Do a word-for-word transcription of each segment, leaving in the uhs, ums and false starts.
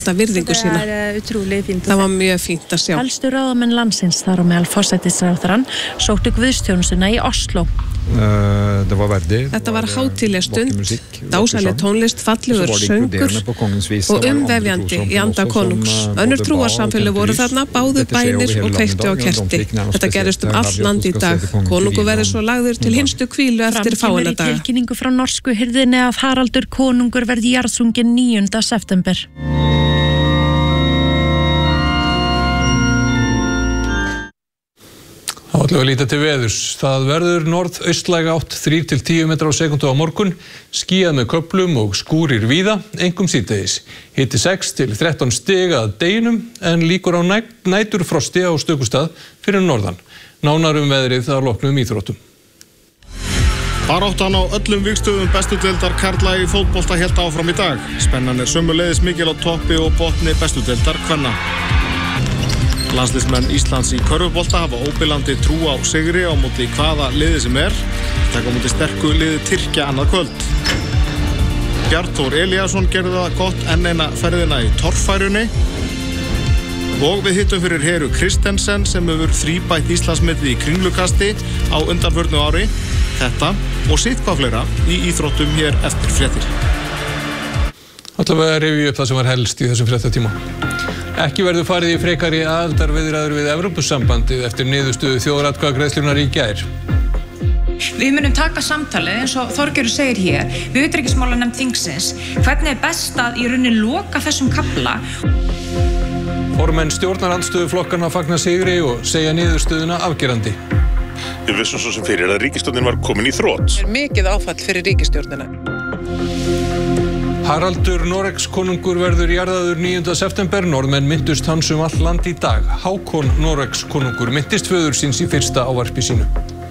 virðingu sína. Það var mjög fínt að sjá. Helstu ráðamenn landsins þar á meðal forsætisráðherrann sóttu guðsþjónustuna í Oslo. Uh, det var verdig. Þetta var hátíðleg stund, dásaleg tónlist, fallegur söngur og umvefjandi í anda konungs. Önnur trúarsamfélög voru þarna, báðu bænir og kveiktu á kerti. Þetta gerist um allt land í dag. Konungur verður svo lagður til hinstu hvílu eftir fáeina daga. Fram kemur í tilkynningu frá norsku hirðinni að Haraldur konungur verði jarðsunginn níunda september. Þá ætlum við að líta til veðurs. Það verður norðaustlæg átt þrír til tíu metrar á sekúndu á morgun, skýjað með köflum og skúrir víða, einkum síðdegis. Hiti sex til þrettán stig að deginum en líkur á næturfrosti á stökustað fyrir norðan. Nánar um veðrið að loknum íþróttum. Baráttan á öllum vígstöðum bestu deildar karla í fótbolta hélt áfram í dag. Spennan er sömuleiðis mikil á toppi og botni bestu deildar kvenna. Landsliðsmenn Íslands í körfubolta hafa óbilandi trú á sigri á móti hvaða liði sem er. Taka á móti sterku liði Tyrkja annað kvöld. Bjarnþór Elíasson gerði það gott enn eina ferðina í torffærunni. Og við hittum fyrir Heru Kristensen sem hefur þríbætt Íslandsmetið í kringlukasti á undanförnu ári. Þetta og sitthvað fleira í íþróttum hér eftir fréttir. Ætlum við að rifja upp það sem var helst í þessum fréttatíma. Ekki verður farið í frekari aðildarviðræður við Evrópusambandið eftir niðurstöðu þjóðaratkvæðagreiðslunnar í gær. Við munum taka samtalið eins og Þorgerður segir hér við utanríkismálanefnd þingsins. Hvernig er best að í rauninni loka þessum kafla? Formenn stjórnarandstöðuflokkanna fagna sigri og segja niðurstöðuna afgerandi. Við vissum svo sem fyrir að ríkisstjórnin var komin í þrot. Það er mikið áfall fyrir ríkisstjórnina. Haraldur Noregs konungur verður jarðaður níunda september. Norðmenn minntust hans um all land í dag. Hákon Noregs konungur minntist föður síns í fyrsta ávarpi sínu.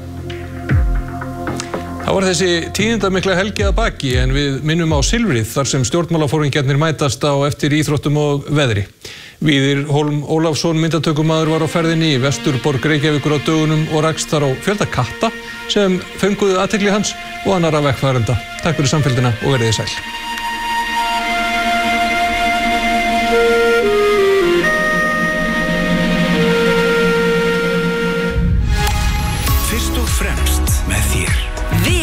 Það var þessi tíðindamikla helgi að baki en við minnum á silfrið þar sem stjórnmálaforingjarnir mætast á eftir íþróttum og veðri. Víðir Hólm Ólafsson myndatökumaður var á ferðinni í Vesturborg Reykjavíkur á dögunum og rakst þar á fjölda katta sem fenguðu athygli hans og annarra vegfarenda. Takk fyrir samfylgdina og verið þið sæl.